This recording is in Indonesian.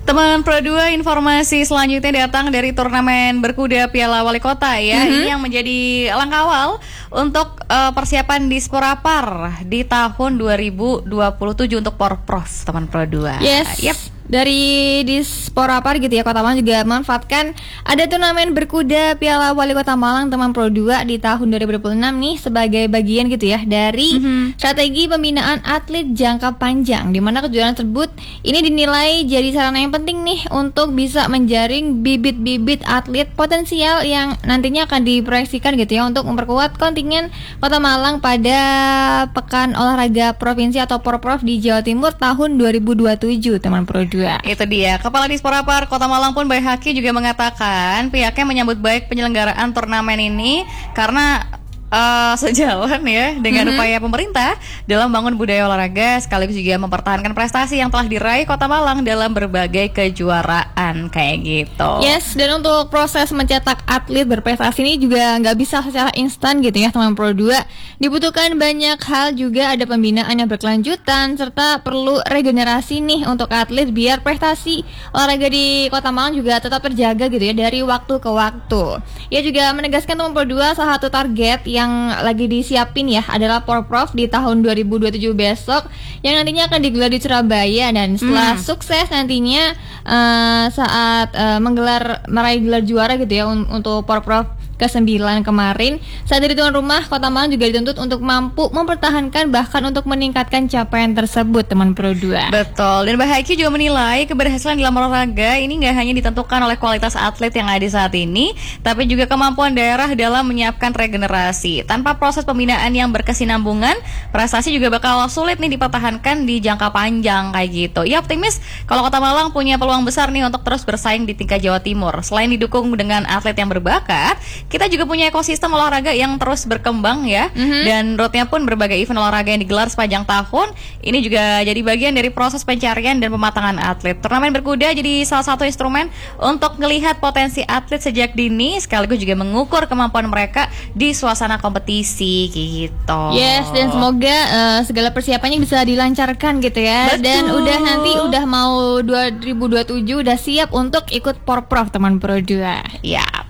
Teman Pro 2, informasi selanjutnya datang dari turnamen berkuda Piala Wali Kota ya. Ini yang menjadi langkah awal untuk persiapan di Sporapar di tahun 2027 untuk Porprov, teman Pro 2. Yes. Yep. Dari Disporapar gitu ya, Kota Malang juga memanfaatkan ada turnamen berkuda Piala Wali Kota Malang teman Pro 2 di tahun 2026 nih sebagai bagian gitu ya dari strategi pembinaan atlet jangka panjang, di mana kejuaraan tersebut ini dinilai jadi sarana yang penting nih untuk bisa menjaring bibit-bibit atlet potensial yang nantinya akan diproyeksikan gitu ya untuk memperkuat kontingen Kota Malang pada Pekan Olahraga Provinsi atau Porprov di Jawa Timur tahun 2027 teman Pro 2. Itu dia, Kepala Disporapar Kota Malang pun Bayi Haki juga mengatakan pihaknya menyambut baik penyelenggaraan turnamen ini karena sejalan ya dengan upaya pemerintah dalam bangun budaya olahraga sekaligus juga mempertahankan prestasi yang telah diraih Kota Malang dalam berbagai kejuaraan kayak gitu. Yes, dan untuk proses mencetak atlet berprestasi ini juga nggak bisa secara instan gitu ya teman Pro 2. Dibutuhkan banyak hal, juga ada pembinaan yang berkelanjutan serta perlu regenerasi nih untuk atlet biar prestasi olahraga di Kota Malang juga tetap terjaga gitu ya dari waktu ke waktu. Ia juga menegaskan teman Pro 2 salah satu target yang lagi disiapin ya adalah Porprov di tahun 2027 besok yang nantinya akan digelar di Surabaya, dan setelah sukses nantinya saat meraih gelar juara gitu ya untuk Porprov ke-9 kemarin, saat jadi tuan rumah Kota Malang juga dituntut untuk mampu mempertahankan bahkan untuk meningkatkan capaian tersebut teman Pro 2. Betul, dan Bahaiki juga menilai keberhasilan dalam olahraga ini nggak hanya ditentukan oleh kualitas atlet yang ada saat ini, tapi juga kemampuan daerah dalam menyiapkan regenerasi. Tanpa proses pembinaan yang berkesinambungan, prestasi juga bakal sulit nih dipertahankan di jangka panjang kayak gitu. Ia optimis kalau Kota Malang punya peluang besar nih untuk terus bersaing di tingkat Jawa Timur. Selain didukung dengan atlet yang berbakat, kita juga punya ekosistem olahraga yang terus berkembang ya. Dan roadnya pun berbagai event olahraga yang digelar sepanjang tahun. Ini juga jadi bagian dari proses pencarian dan pematangan atlet. Turnamen berkuda jadi salah satu instrumen untuk melihat potensi atlet sejak dini, sekaligus juga mengukur kemampuan mereka di suasana kompetisi gitu. Yes, dan semoga segala persiapannya bisa dilancarkan gitu ya. Betul. Dan udah mau 2027 udah siap untuk ikut Porprov teman Pro 2. Ya.